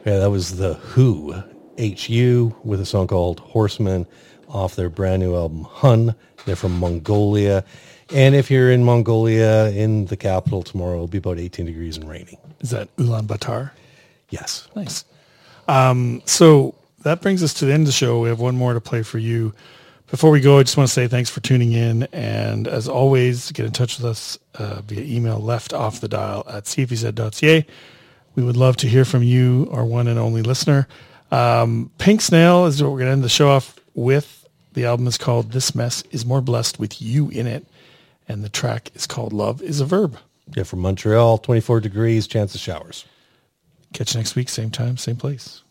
Yeah, that was the Who, H-U, with a song called Horseman off their brand new album, Hun. They're from Mongolia. And if you're in Mongolia, in the capital tomorrow, it'll be about 18 degrees and raining. Is that Ulaanbaatar? Yes. Nice. So that brings us to the end of the show. We have one more to play for you. Before we go, I just want to say thanks for tuning in. And as always, get in touch with us via email leftoffthedial@cfz.ca. We would love to hear from you, our one and only listener. Pink Snail is what we're going to end the show off with. The album is called This Mess Is More Blessed With You In It. And the track is called Love Is a Verb. Yeah, from Montreal, 24 degrees, chance of showers. Catch you next week, same time, same place.